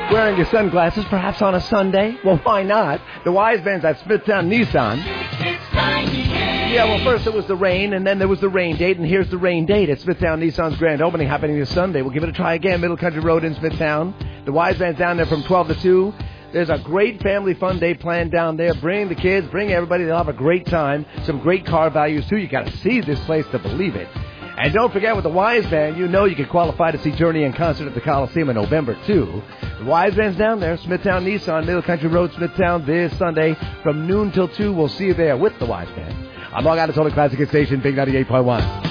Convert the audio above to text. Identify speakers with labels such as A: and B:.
A: Wearing your sunglasses, perhaps on a Sunday? Well, why not? The Wise Man's at Smithtown Nissan. Yeah, well, first it was the rain, and then there was the rain date, and here's the rain date at Smithtown Nissan's grand opening happening this Sunday. We'll give it a try again, Middle Country Road in Smithtown. The Wise Man's down there from 12 to 2. There's a great family fun day planned down there. Bring the kids, bring everybody. They'll have a great time. Some great car values, too. You got to see this place to believe it. And don't forget, with the Wise Man, you know you can qualify to see Journey in concert at the Coliseum in November, too. The Wise Man's down there, Smithtown Nissan, Middle Country Road, Smithtown, this Sunday from noon till 2. We'll see you there with the Wise Man. I'm Long Island's only classic station, Big 98.1.